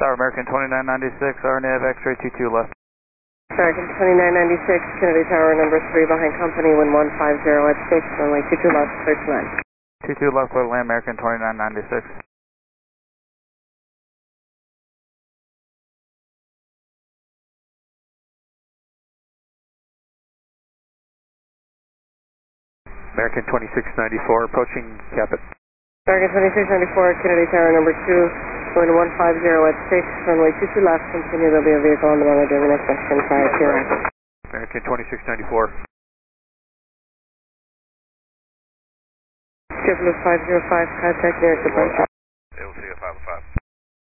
Tower American 2996, RNAV X-ray 22 left. American 2996, Kennedy Tower number 3 behind company, wind 150 at 6, runway 22 left, clear to land. 22 left, clear to land, American 2996. American 2694, approaching Capit. American 2694, Kennedy Tower number 2, wind 150 at 6, runway 22 left, continue, there'll be a vehicle on the runway during the next section prior to your arrival. American 2694. JetBlue 505, contact nearest departure.